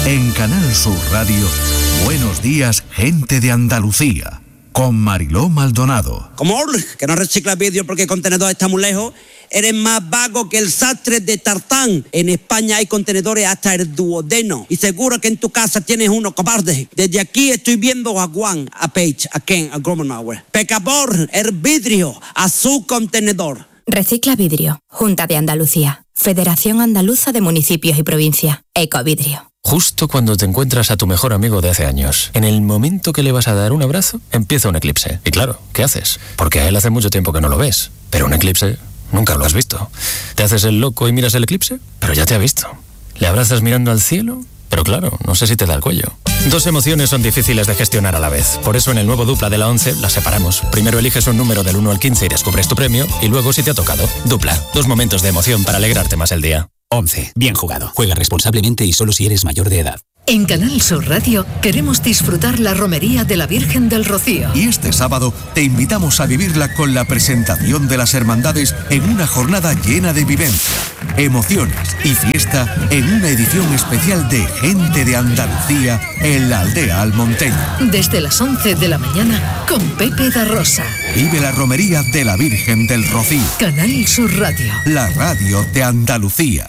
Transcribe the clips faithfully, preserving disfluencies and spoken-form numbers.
En Canal Sur Radio, Buenos Días, Gente de Andalucía, con Mariló Maldonado. Como que no recicla vidrio porque el contenedor está muy lejos, eres más vago que el sastre de Tartán. En España hay contenedores hasta el duodeno. Y seguro que en tu casa tienes uno, cobarde. Desde aquí estoy viendo a Juan, a Paige, a Ken, a Gromenauer. Pecador, el vidrio, a su contenedor. Recicla vidrio. Junta de Andalucía. Federación Andaluza de Municipios y Provincia. Ecovidrio. Justo cuando te encuentras a tu mejor amigo de hace años, en el momento que le vas a dar un abrazo, empieza un eclipse. Y claro, ¿qué haces? Porque a él hace mucho tiempo que no lo ves. Pero un eclipse nunca lo has visto. ¿Te haces el loco y miras el eclipse? Pero ya te ha visto. ¿Le abrazas mirando al cielo? Pero claro, no sé si te da el cuello. Dos emociones son difíciles de gestionar a la vez. Por eso en el nuevo Dupla de la once las separamos. Primero eliges un número del uno al quince y descubres tu premio. Y luego, si te ha tocado, Dupla. Dos momentos de emoción para alegrarte más el día. once. Bien jugado. Juega responsablemente y solo si eres mayor de edad. En Canal Sur Radio queremos disfrutar la romería de la Virgen del Rocío. Y este sábado te invitamos a vivirla con la presentación de las hermandades en una jornada llena de vivencia, emociones y fiesta en una edición especial de Gente de Andalucía en la aldea almonteña. Desde las once de la mañana con Pepe da Rosa. Vive la romería de la Virgen del Rocío. Canal Sur Radio. La radio de Andalucía.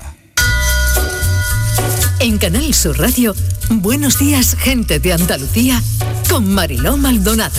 En Canal Sur Radio, Buenos Días, Gente de Andalucía, con Mariló Maldonado.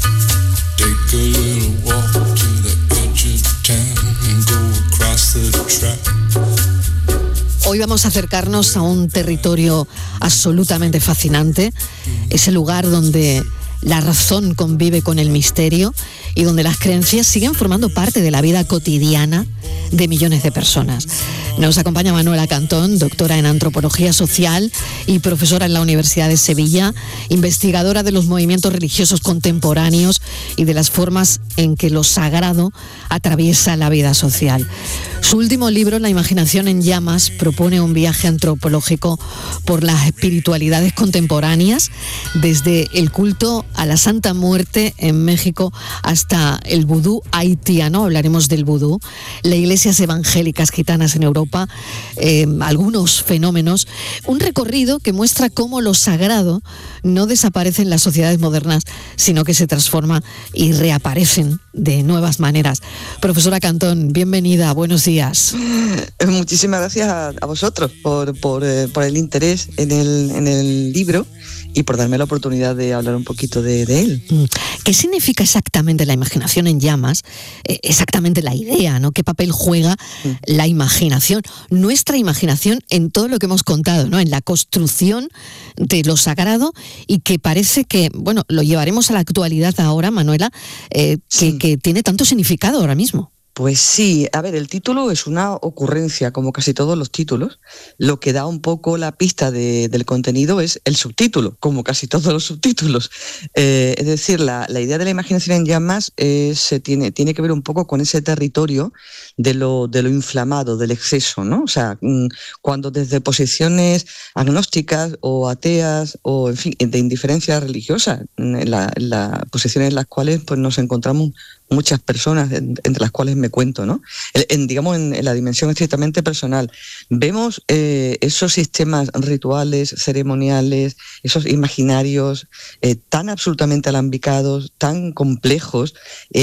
Hoy vamos a acercarnos a un territorio absolutamente fascinante, ese lugar donde la razón convive con el misterio y donde las creencias siguen formando parte de la vida cotidiana de millones de personas. Nos acompaña Manuela Cantón, doctora en Antropología Social y profesora en la Universidad de Sevilla, investigadora de los movimientos religiosos contemporáneos y de las formas en que lo sagrado atraviesa la vida social. Su último libro, La imaginación en llamas, propone un viaje antropológico por las espiritualidades contemporáneas, desde el culto a la Santa Muerte en México hasta el vudú haitiano. Hablaremos del vudú, las iglesias evangélicas gitanas en Europa, eh, algunos fenómenos, un recorrido que muestra cómo lo sagrado no desaparece en las sociedades modernas, sino que se transforma y reaparecen de nuevas maneras. Profesora Cantón, bienvenida, buenos días. Muchísimas gracias a, a vosotros por, por, eh, por el interés en el, en el libro y por darme la oportunidad de hablar un poquito de, de él. ¿Qué significa exactamente la imaginación en llamas? Eh, exactamente la idea, ¿no? ¿Qué papel juega mm. la imaginación? Nuestra imaginación en todo lo que hemos contado, ¿no? En la construcción de lo sagrado, y que parece que, bueno, lo llevaremos a la actualidad ahora, Manuela, eh, que, sí. que tiene tanto significado ahora mismo. Pues sí, a ver, el título es una ocurrencia, como casi todos los títulos. Lo que da un poco la pista de, del contenido es el subtítulo, como casi todos los subtítulos. Eh, es decir, la, la idea de la imaginación en llamas eh, se tiene, tiene que ver un poco con ese territorio de lo, de lo inflamado, del exceso, ¿no? O sea, cuando desde posiciones agnósticas o ateas o, en fin, de indiferencia religiosa, en la, en la posiciones en las cuales pues, nos encontramos muchas personas, entre las cuales me cuento, ¿no? En, en, digamos, en, en la dimensión estrictamente personal. Vemos eh, esos sistemas rituales, ceremoniales, esos imaginarios eh, tan absolutamente alambicados, tan complejos,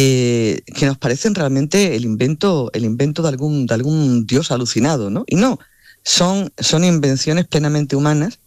eh, que nos parecen realmente el invento, el invento de algún, de algún dios alucinado, ¿no? Y no, son, son invenciones plenamente humanas,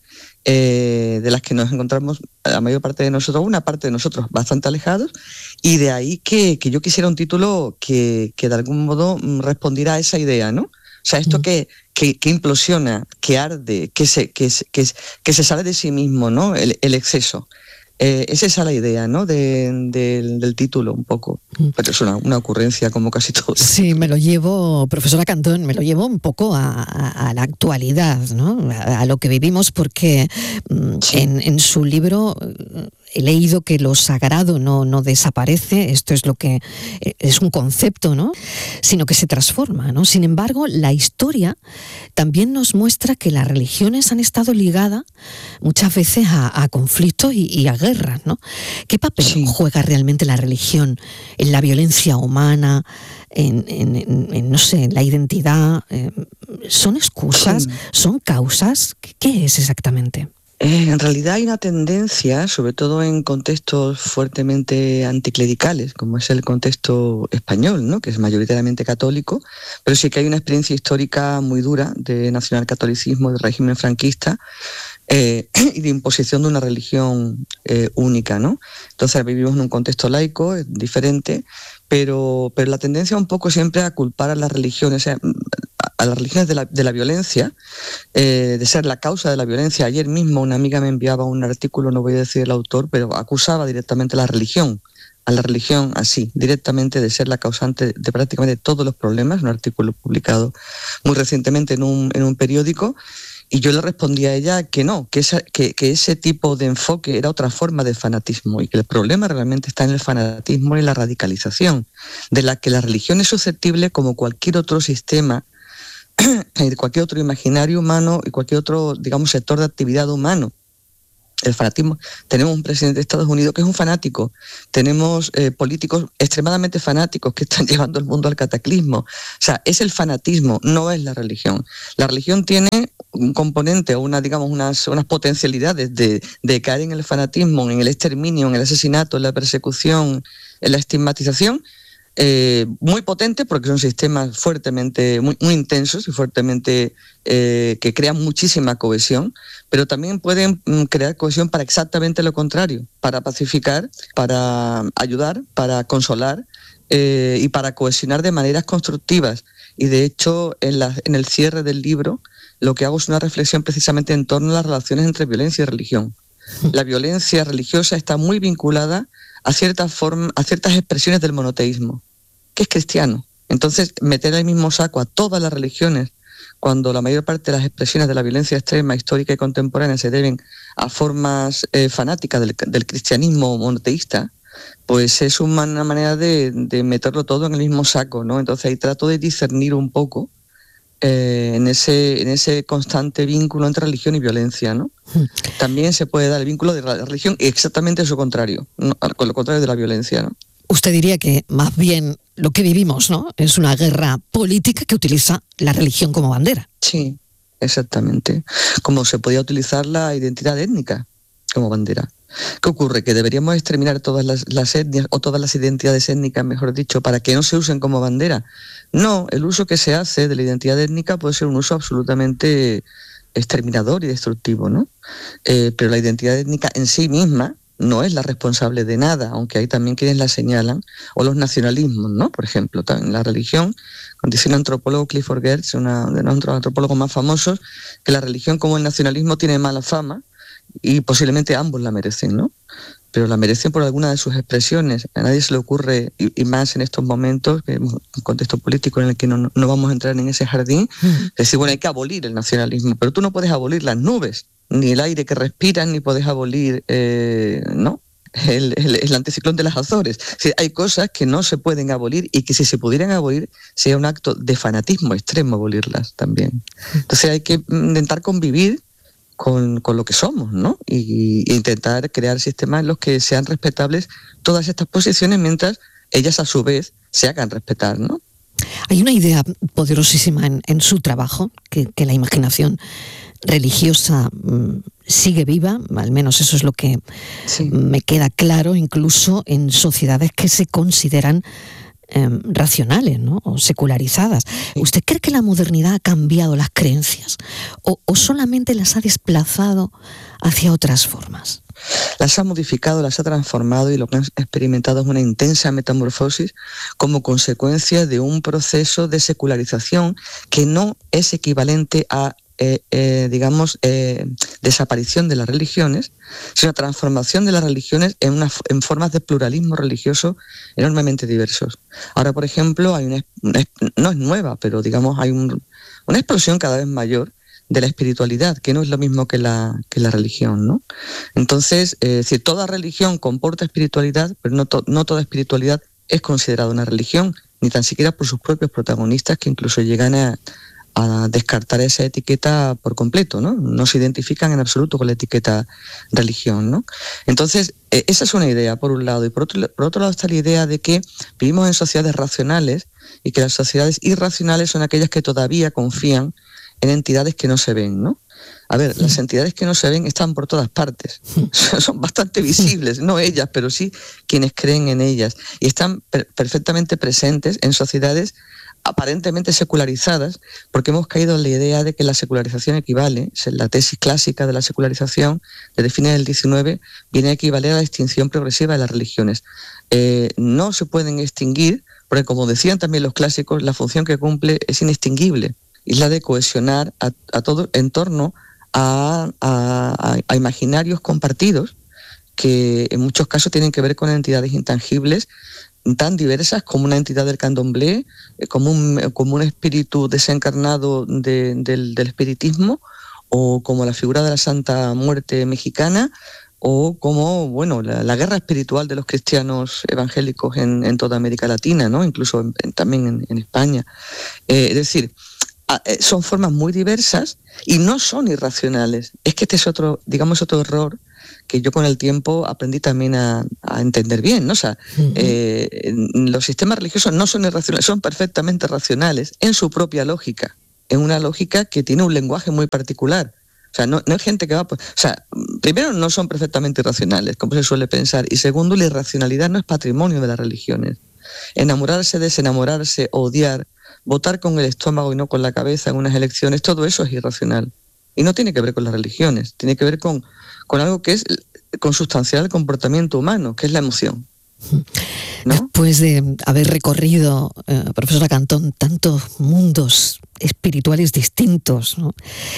Eh, de las que nos encontramos la mayor parte de nosotros, una parte de nosotros bastante alejados, y de ahí que, que yo quisiera un título que, que de algún modo respondiera a esa idea, ¿no? O sea, esto que, que, que implosiona, que arde, que se, que, que, que se sale de sí mismo, ¿no? El, el exceso. Eh, es esa la idea, ¿no? De, de, del título, un poco. Pero es una, una ocurrencia, como casi todo. Sí, me lo llevo, profesora Cantón, me lo llevo un poco a, a, a la actualidad, ¿no? A, a lo que vivimos, porque sí. en, en su libro he leído que lo sagrado no, no desaparece, esto es lo que es un concepto, ¿no? Sino que se transforma, ¿no? Sin embargo, la historia también nos muestra que las religiones han estado ligadas muchas veces a, a conflictos y, y a guerras, ¿no? ¿Qué papel sí. juega realmente la religión en la violencia humana, en, en, en, en no sé, en la identidad? Eh, ¿Son excusas? Sí. ¿Son causas? ¿Qué, qué es exactamente? En realidad hay una tendencia, sobre todo en contextos fuertemente anticlericales, como es el contexto español, ¿no? Que es mayoritariamente católico, pero sí que hay una experiencia histórica muy dura de nacionalcatolicismo, de régimen franquista eh, y de imposición de una religión eh, única, ¿no? Entonces vivimos en un contexto laico, es diferente, pero, pero la tendencia un poco siempre a culpar a las religiones, o sea, a las religiones de la, de la violencia, eh, de ser la causa de la violencia. Ayer mismo una amiga me enviaba un artículo, no voy a decir el autor, pero acusaba directamente a la religión, a la religión así, directamente de ser la causante de prácticamente todos los problemas, un artículo publicado muy recientemente en un, en un periódico, y yo le respondí a ella que no, que, esa, que, que ese tipo de enfoque era otra forma de fanatismo y que el problema realmente está en el fanatismo y la radicalización, de la que la religión es susceptible como cualquier otro sistema, de cualquier otro imaginario humano y cualquier otro, digamos, sector de actividad humano. El fanatismo, tenemos un presidente de Estados Unidos que es un fanático, tenemos eh, políticos extremadamente fanáticos que están llevando el mundo al cataclismo. O sea, es el fanatismo, no es la religión. La religión tiene un componente o una, digamos, unas, unas potencialidades de, de caer en el fanatismo, en el exterminio, en el asesinato, en la persecución, en la estigmatización, Eh, muy potente porque son sistemas fuertemente, muy, muy intensos y fuertemente eh, que crean muchísima cohesión, pero también pueden mm, crear cohesión para exactamente lo contrario, para pacificar, para ayudar, para consolar eh, y para cohesionar de maneras constructivas. Y de hecho, en, la, en el cierre del libro, lo que hago es una reflexión precisamente en torno a las relaciones entre violencia y religión. La violencia religiosa está muy vinculada a ciertas formas, a ciertas expresiones del monoteísmo, que es cristiano. Entonces, meter al mismo saco a todas las religiones, cuando la mayor parte de las expresiones de la violencia extrema, histórica y contemporánea se deben a formas eh, fanáticas del, del cristianismo monoteísta, pues es una manera de, de meterlo todo en el mismo saco, ¿no? Entonces ahí trato de discernir un poco eh, en ese, en ese constante vínculo entre religión y violencia, ¿no? También se puede dar el vínculo de la religión exactamente su contrario, ¿no? Con lo contrario de la violencia, ¿no? Usted diría que más bien lo que vivimos, ¿no?, es una guerra política que utiliza la religión como bandera. Sí, exactamente. Como se podía utilizar la identidad étnica como bandera. ¿Qué ocurre? Que deberíamos exterminar todas las, las etnias o todas las identidades étnicas, mejor dicho, para que no se usen como bandera. No, el uso que se hace de la identidad étnica puede ser un uso absolutamente exterminador y destructivo, ¿no? Eh, pero la identidad étnica en sí misma no es la responsable de nada, aunque hay también quienes la señalan, o los nacionalismos, ¿no? Por ejemplo, también la religión, dice el antropólogo Clifford Geertz, una de los antropólogos más famosos, que la religión como el nacionalismo tiene mala fama y posiblemente ambos la merecen, ¿no? Pero la merecen por alguna de sus expresiones. A nadie se le ocurre, y, y más en estos momentos, que es un contexto político en el que no, no vamos a entrar en ese jardín, es decir, bueno, hay que abolir el nacionalismo, pero tú no puedes abolir las nubes, ni el aire que respiran, ni puedes abolir, eh, ¿no? El, el, el anticiclón de las Azores. O sea, hay cosas que no se pueden abolir y que si se pudieran abolir sería un acto de fanatismo extremo abolirlas también. Entonces hay que intentar convivir con, con lo que somos, ¿no? Y, y intentar crear sistemas en los que sean respetables todas estas posiciones mientras ellas a su vez se hagan respetar, ¿no? Hay una idea poderosísima en, en su trabajo, que, que la imaginación religiosa mmm, sigue viva, al menos eso es lo que sí. me queda claro, incluso en sociedades que se consideran eh, racionales, ¿no?, o secularizadas. Sí. ¿Usted cree que la modernidad ha cambiado las creencias o, o solamente las ha desplazado hacia otras formas? Las ha modificado, las ha transformado y lo que han experimentado es una intensa metamorfosis como consecuencia de un proceso de secularización que no es equivalente a Eh, eh, digamos, eh, desaparición de las religiones, sino transformación de las religiones en, una, en formas de pluralismo religioso enormemente diversos. Ahora, por ejemplo, hay una, una no es nueva, pero digamos hay un, una explosión cada vez mayor de la espiritualidad, que no es lo mismo que la, que la religión, ¿no? Entonces, eh, es decir, toda religión comporta espiritualidad, pero no, to, no toda espiritualidad es considerada una religión, ni tan siquiera por sus propios protagonistas, que incluso llegan a, a descartar esa etiqueta por completo, ¿no? No se identifican en absoluto con la etiqueta religión, ¿no? Entonces, eh, esa es una idea, por un lado, y por otro, por otro lado está la idea de que vivimos en sociedades racionales y que las sociedades irracionales son aquellas que todavía confían en entidades que no se ven, ¿no? A ver, las entidades que no se ven están por todas partes, son bastante visibles, no ellas, pero sí quienes creen en ellas, y están per- perfectamente presentes en sociedades aparentemente secularizadas, porque hemos caído en la idea de que la secularización equivale, la tesis clásica de la secularización desde fines del diecinueve viene a equivaler a la extinción progresiva de las religiones. Eh, no se pueden extinguir, porque como decían también los clásicos, la función que cumple es inextinguible, y es la de cohesionar a, a todo en torno a, a, a imaginarios compartidos que en muchos casos tienen que ver con entidades intangibles tan diversas como una entidad del candomblé, como un, como un espíritu desencarnado de, del, del espiritismo, o como la figura de la Santa Muerte mexicana, o como, bueno, la, la guerra espiritual de los cristianos evangélicos en, en toda América Latina, ¿no? Incluso en, en, también en, en España. Eh, es decir, a, eh, son formas muy diversas y no son irracionales. Es que este es otro, digamos, otro error que yo con el tiempo aprendí también a, a entender bien, ¿no? O sea, uh-huh. eh, los sistemas religiosos no son irracionales, son perfectamente racionales en su propia lógica, en una lógica que tiene un lenguaje muy particular. O sea, no, no hay gente que va... Pues, o sea, primero, no son perfectamente irracionales, como se suele pensar, y segundo, la irracionalidad no es patrimonio de las religiones. Enamorarse, desenamorarse, odiar, votar con el estómago y no con la cabeza en unas elecciones, todo eso es irracional. Y no tiene que ver con las religiones, tiene que ver con, con algo que es consustancial al comportamiento humano, que es la emoción, ¿no? Después de haber recorrido, eh, profesora Cantón, tantos mundos espirituales distintos, ¿no?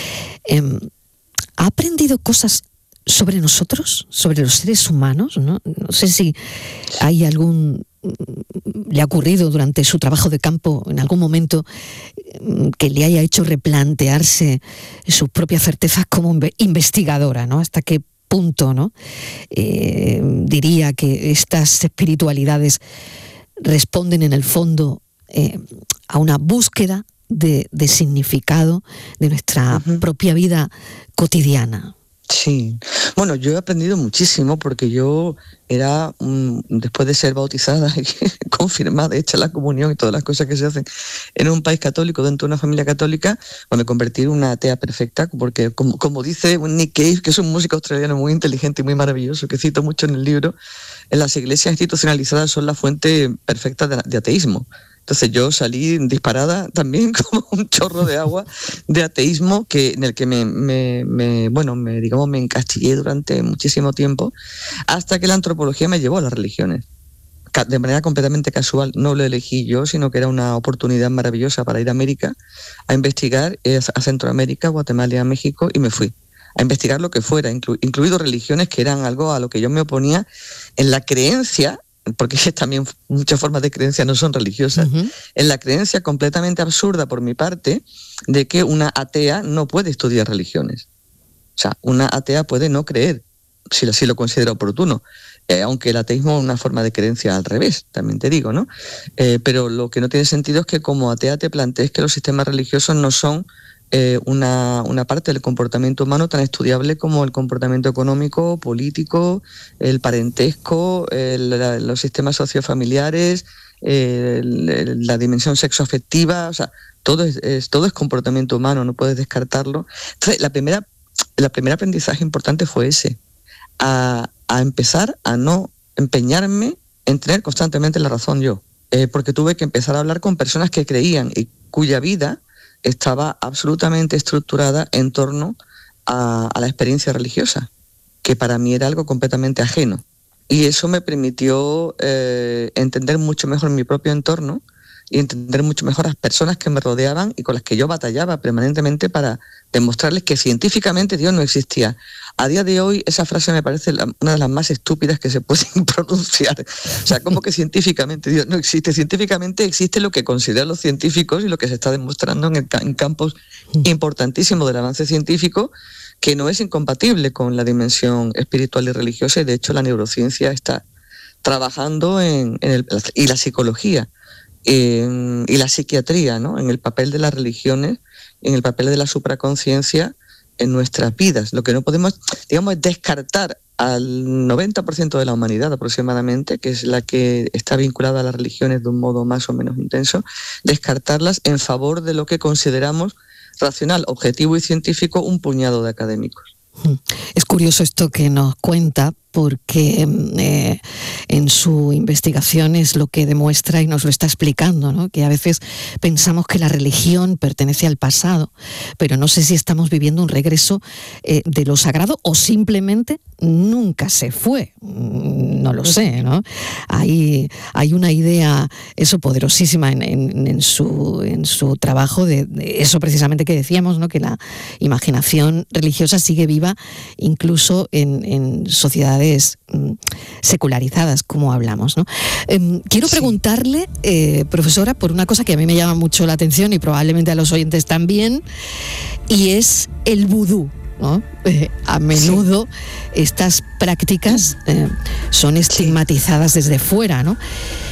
Eh, ¿Ha aprendido cosas sobre nosotros, sobre los seres humanos? ¿no? No sé si hay algún... le ha ocurrido durante su trabajo de campo en algún momento que le haya hecho replantearse sus propias certezas como investigadora, ¿no? Hasta qué punto, ¿no? Eh, diría que estas espiritualidades responden en el fondo eh, a una búsqueda de, de significado de nuestra uh-huh. propia vida cotidiana. Sí, bueno, yo he aprendido muchísimo porque yo era, um, después de ser bautizada, confirmada, hecha la comunión y todas las cosas que se hacen en un país católico, dentro de una familia católica, pues me convertí en una atea perfecta, porque como, como dice Nick Cave, que es un músico australiano muy inteligente y muy maravilloso, que cito mucho en el libro, en las iglesias institucionalizadas son la fuente perfecta de, de ateísmo. Entonces yo salí disparada también como un chorro de agua de ateísmo que, en el que me, me, me, bueno, me, digamos, me encastillé durante muchísimo tiempo, hasta que la antropología me llevó a las religiones. De manera completamente casual, no lo elegí yo, sino que era una oportunidad maravillosa para ir a América a investigar, a Centroamérica, Guatemala y a México, y me fui a investigar lo que fuera, inclu, incluido religiones que eran algo a lo que yo me oponía en la creencia, porque también muchas formas de creencia no son religiosas, uh-huh. en la creencia completamente absurda por mi parte de que una atea no puede estudiar religiones. O sea, una atea puede no creer, si así lo considera oportuno, eh, aunque el ateísmo es una forma de creencia al revés, también te digo, ¿no? Eh, pero lo que no tiene sentido es que como atea te plantees que los sistemas religiosos no son Eh, una, una parte del comportamiento humano tan estudiable como el comportamiento económico, político, el parentesco, el, la, los sistemas sociofamiliares, el, el, la dimensión sexoafectiva, o sea, todo es, es, todo es comportamiento humano, no puedes descartarlo. Entonces, la primera, la primera aprendizaje importante fue ese, a, a empezar a no empeñarme en tener constantemente la razón yo, eh, porque tuve que empezar a hablar con personas que creían y cuya vida estaba absolutamente estructurada en torno a, a la experiencia religiosa, que para mí era algo completamente ajeno. Y eso me permitió eh, entender mucho mejor mi propio entorno y entender mucho mejor a las personas que me rodeaban y con las que yo batallaba permanentemente para demostrarles que científicamente Dios no existía. A día de hoy esa frase me parece la, una de las más estúpidas que se pueden pronunciar. O sea, ¿cómo que científicamente Dios no existe? Científicamente existe lo que consideran los científicos y lo que se está demostrando en, el, en campos importantísimos del avance científico, que no es incompatible con la dimensión espiritual y religiosa, y de hecho la neurociencia está trabajando en, en el, y la psicología en, y la psiquiatría, ¿no? En el papel de las religiones, en el papel de la supraconciencia en nuestras vidas. Lo que no podemos, digamos, es descartar al noventa por ciento de la humanidad aproximadamente, que es la que está vinculada a las religiones de un modo más o menos intenso, descartarlas en favor de lo que consideramos racional, objetivo y científico un puñado de académicos. Es curioso esto que nos cuenta, porque eh, en su investigación es lo que demuestra y nos lo está explicando, ¿no? Que a veces pensamos que la religión pertenece al pasado, pero no sé si estamos viviendo un regreso eh, de lo sagrado o simplemente nunca se fue. No lo sé, ¿no? Hay, hay una idea, eso poderosísima en, en, en, su, en su trabajo, de, de eso precisamente que decíamos, ¿no? Que la imaginación religiosa sigue viva incluso en, en sociedades secularizadas, como hablamos, ¿no? Eh, quiero preguntarle, eh, profesora, por una cosa que a mí me llama mucho la atención y probablemente a los oyentes también, y es el vudú, ¿no? Eh, a menudo sí. Estas prácticas eh, son estigmatizadas desde fuera, ¿no?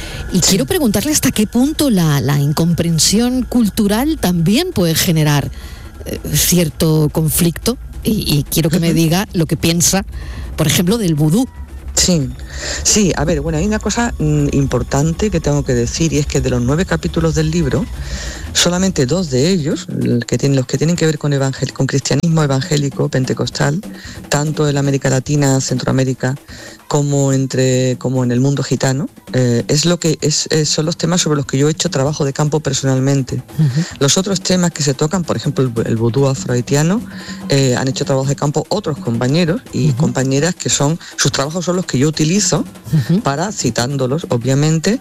Y quiero preguntarle hasta qué punto la, la incomprensión cultural también puede generar eh, cierto conflicto, y, y quiero que me diga lo que piensa, por ejemplo, del vudú. Sí, sí, a ver, bueno, hay una cosa mm, importante que tengo que decir, y es que de los nueve capítulos del libro, solamente dos de ellos, los que tienen, los que tienen que ver con, evangel- con cristianismo evangélico pentecostal, tanto en América Latina, Centroamérica, como entre como en el mundo gitano, eh, es lo que es, es son los temas sobre los que yo he hecho trabajo de campo personalmente. Uh-huh. Los otros temas que se tocan, por ejemplo, el, el vudú afrohaitiano, eh, han hecho trabajo de campo otros compañeros y uh-huh. compañeras que son, sus trabajos son los que yo utilizo uh-huh. para, citándolos, obviamente,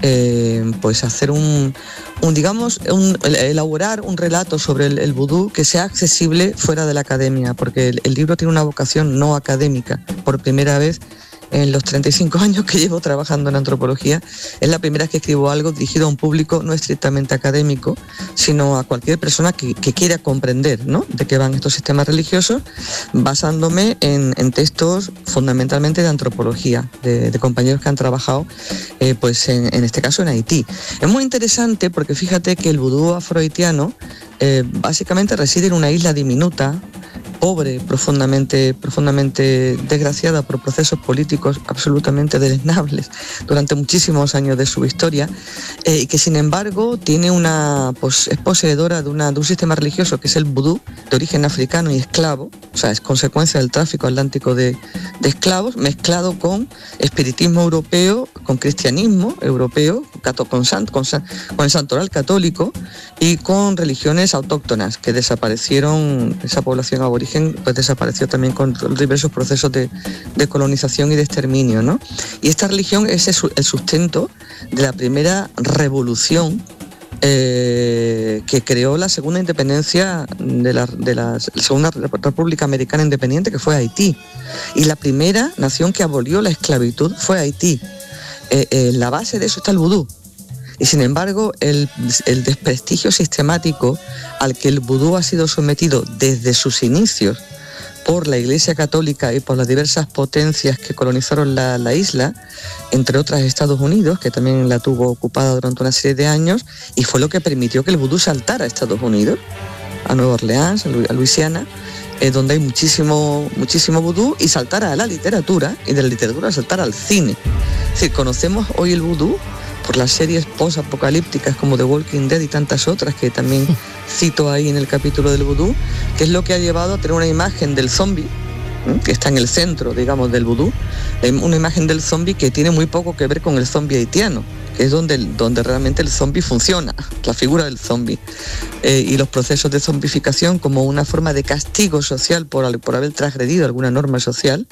eh, pues hacer un, un digamos, un, elaborar un relato sobre el, el vudú que sea accesible fuera de la academia, porque el, el libro tiene una vocación no académica. Por primera vez en los treinta y cinco años que llevo trabajando en antropología, es la primera vez que escribo algo dirigido a un público no estrictamente académico, sino a cualquier persona que, que quiera comprender, ¿no?, de qué van estos sistemas religiosos, basándome en, en textos fundamentalmente de antropología, de, de compañeros que han trabajado, eh, pues en, en este caso en Haití. Es muy interesante porque fíjate que el vudú afrohaitiano eh, básicamente reside en una isla diminuta, pobre, profundamente, profundamente desgraciada por procesos políticos absolutamente deleznables durante muchísimos años de su historia, eh, y que sin embargo tiene una, pues, es poseedora de, una, de un sistema religioso que es el vudú, de origen africano y esclavo, o sea, es consecuencia del tráfico atlántico de, de esclavos, mezclado con espiritismo europeo, con cristianismo europeo, con, san, con, san, con el santoral católico y con religiones autóctonas que desaparecieron, esa población aborigen pues desapareció también con los diversos procesos de, de colonización y de exterminio, ¿no? Y esta religión es el sustento de la primera revolución eh, que creó la segunda independencia de la, de la segunda República Americana Independiente, que fue Haití. Y la primera nación que abolió la esclavitud fue Haití. Eh, eh, la base de eso está el vudú. Y sin embargo, el, el desprestigio sistemático al que el vudú ha sido sometido desde sus inicios por la Iglesia Católica y por las diversas potencias que colonizaron la, la isla, entre otras Estados Unidos, que también la tuvo ocupada durante una serie de años, y fue lo que permitió que el vudú saltara a Estados Unidos, a Nueva Orleans, a Luisiana, eh, donde hay muchísimo, muchísimo vudú, y saltara a la literatura, y de la literatura saltara al cine. Es decir, conocemos hoy el vudú por las series post-apocalípticas como The Walking Dead y tantas otras que también cito ahí en el capítulo del vudú, que es lo que ha llevado a tener una imagen del zombie, ¿eh?, que está en el centro, digamos, del vudú, una imagen del zombie que tiene muy poco que ver con el zombie haitiano, que es donde, donde realmente el zombi funciona, la figura del zombi, eh, y los procesos de zombificación como una forma de castigo social por, por haber transgredido alguna norma social,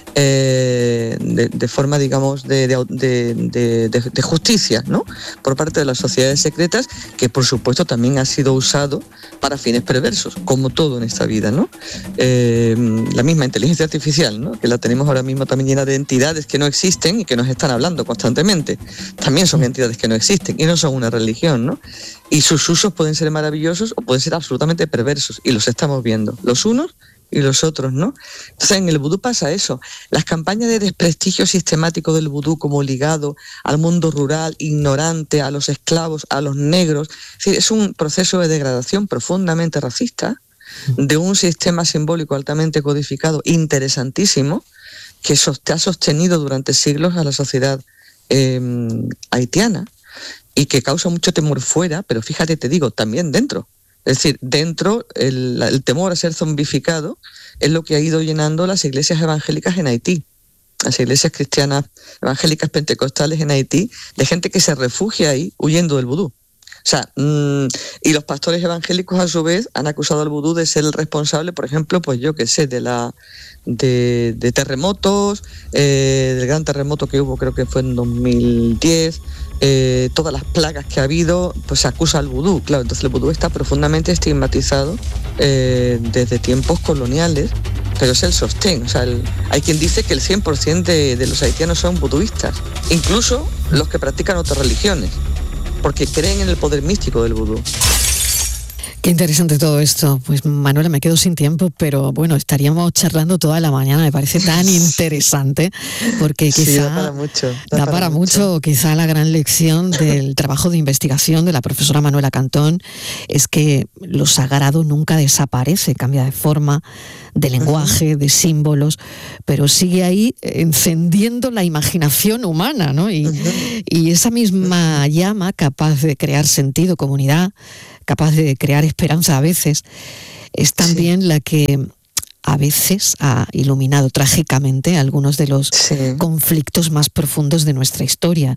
eh, de, de forma, digamos, de, de, de, de, de justicia, ¿no?, por parte de las sociedades secretas, que por supuesto también ha sido usado para fines perversos, como todo en esta vida, ¿no? Eh, la misma inteligencia artificial, ¿no?, que la tenemos ahora mismo también llena de entidades que no existen y que nos están hablando constantemente, también son entidades que no existen y no son una religión, ¿no? Y sus usos pueden ser maravillosos o pueden ser absolutamente perversos, y los estamos viendo, los unos y los otros, ¿no? Entonces en el vudú pasa eso. Las campañas de desprestigio sistemático del vudú como ligado al mundo rural, ignorante, a los esclavos, a los negros, es decir, es un proceso de degradación profundamente racista de un sistema simbólico altamente codificado, interesantísimo, que ha sostenido durante siglos a la sociedad eh, haitiana, y que causa mucho temor fuera, pero fíjate, te digo, también dentro. Es decir, dentro el, el temor a ser zombificado es lo que ha ido llenando las iglesias evangélicas en Haití, las iglesias cristianas evangélicas pentecostales en Haití, de gente que se refugia ahí huyendo del vudú. O sea, mmm, y los pastores evangélicos a su vez han acusado al vudú de ser el responsable, por ejemplo, pues yo qué sé, de la de, de terremotos, eh, del gran terremoto que hubo, creo que fue en dos mil diez, eh, todas las plagas que ha habido, pues se acusa al vudú. Claro, entonces el vudú está profundamente estigmatizado eh, desde tiempos coloniales, pero es el sostén. O sea, el, hay quien dice que el cien por ciento de, de los haitianos son buduistas, incluso los que practican otras religiones, porque creen en el poder místico del vudú. Qué interesante todo esto. Pues Manuela, me quedo sin tiempo, pero bueno, estaríamos charlando toda la mañana, me parece tan interesante, porque quizá sí, da para mucho, da, da para, para mucho. mucho. Quizá la gran lección del trabajo de investigación de la profesora Manuela Cantón es que lo sagrado nunca desaparece, cambia de forma, de lenguaje, uh-huh. de símbolos, pero sigue ahí encendiendo la imaginación humana, ¿no? Y, uh-huh. y esa misma uh-huh. llama capaz de crear sentido, comunidad, capaz de crear esperanza a veces, es también sí. la que a veces ha iluminado trágicamente algunos de los sí. conflictos más profundos de nuestra historia.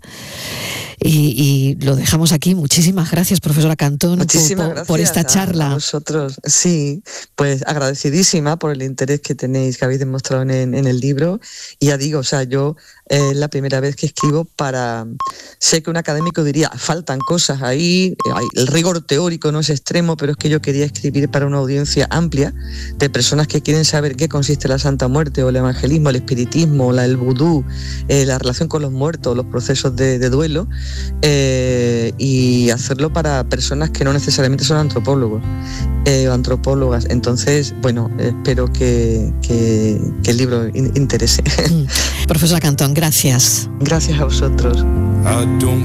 Y, y lo dejamos aquí. Muchísimas gracias, profesora Cantón, Muchísimas por, gracias por esta charla. A vosotros, sí, pues agradecidísima por el interés que tenéis, que habéis demostrado en, en el libro. Y ya digo, o sea, yo es eh, la primera vez que escribo para... Sé que un académico diría, faltan cosas ahí, el rigor teórico no es extremo, pero es que yo quería escribir para una audiencia amplia de personas que quieren saber qué consiste la Santa Muerte, o el evangelismo, el espiritismo, la, el vudú, eh, la relación con los muertos, los procesos de, de duelo, eh, y hacerlo para personas que no necesariamente son antropólogos eh, o antropólogas. Entonces, bueno, espero que, que, que el libro in- interese. Mm. Profesora Cantón, gracias. Gracias a vosotros.